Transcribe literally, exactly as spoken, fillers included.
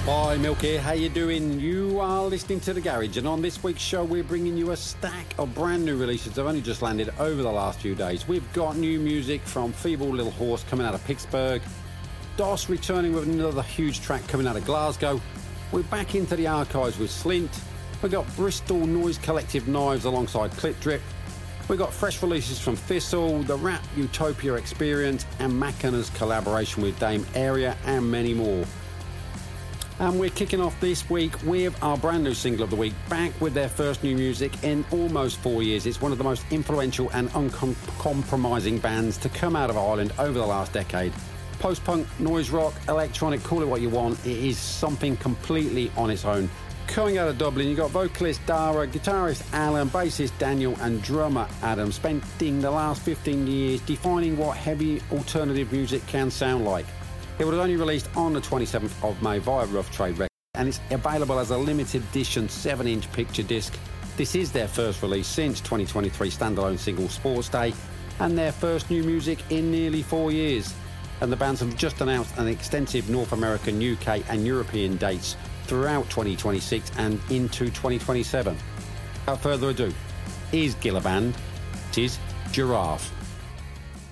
Hi, Milk here. How you doing? You are listening to The Garage, and on this week's show we're bringing you a stack of brand new releases that have only just landed over the last few days. We've got new music from Feeble Little Horse coming out of Pittsburgh, Doss returning with another huge track coming out of Glasgow. We're back into the archives with Slint. We've got Bristol Noise Collective Knives alongside Clip Drip. We've got fresh releases from Thistle, the Rap Utopia Experience, and Mackina's collaboration with Dame Area, and many more. And we're kicking off this week with our brand new single of the week, back with their first new music in almost four years. It's one of the most influential and uncompromising bands to come out of Ireland over the last decade. Post-punk, noise rock, electronic, call it what you want, it is something completely on its own. Coming out of Dublin, you've got vocalist Dara, guitarist Alan, bassist Daniel and drummer Adam, spending the last fifteen years defining what heavy alternative music can sound like. It was only released on the twenty-seventh of May via Rough Trade Records, and it's available as a limited edition seven inch picture disc. This is their first release since twenty twenty-three standalone single Sports Day, and their first new music in nearly four years. And the bands have just announced an extensive North American, U K and European dates throughout twenty twenty-six and into twenty twenty-seven. Without further ado, here's Gilla Band, it is Giraffe.